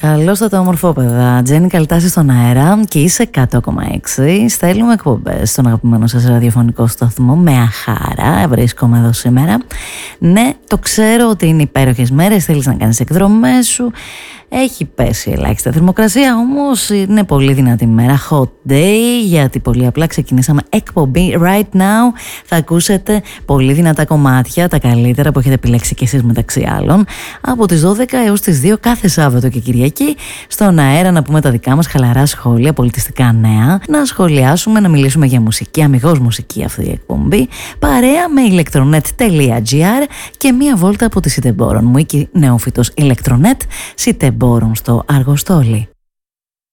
Καλώς το ομορφόπεδα. Τζέννη Καλτάση στον αέρα και είσαι 100,6. Στέλνουμε εκπομπές στον αγαπημένο σας ραδιοφωνικό σταθμό με αχάρα. Βρίσκομαι εδώ σήμερα. Ναι, το ξέρω ότι είναι υπέροχες μέρες. Θέλεις να κάνεις εκδρομές σου. Έχει πέσει ελάχιστα θερμοκρασία, όμως είναι πολύ δυνατή μέρα. Hot day, γιατί πολύ απλά ξεκινήσαμε εκπομπή right now. Θα ακούσετε πολύ δυνατά κομμάτια, τα καλύτερα που έχετε επιλέξει κι εσείς μεταξύ άλλων, από τις 12 έως τις 2 κάθε Σάββατο και Κυριακή, στον αέρα να πούμε τα δικά μας χαλαρά σχόλια, πολιτιστικά νέα, να σχολιάσουμε, να μιλήσουμε για μουσική, αμιγώς μουσική αυτή η εκπομπή, παρέα με electronet.gr και μία βόλτα από τη Σιτεμπόρων. Μου εκεί νεόφυτος electronet, Σιτεμπόρων στο Αργοστόλι.